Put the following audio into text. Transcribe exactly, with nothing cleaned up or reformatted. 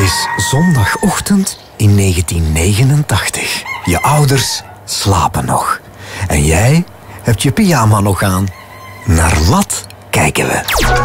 is zondagochtend in negentien negenentachtig. Je ouders slapen nog. En jij hebt je pyjama nog aan. Naar wat kijken we?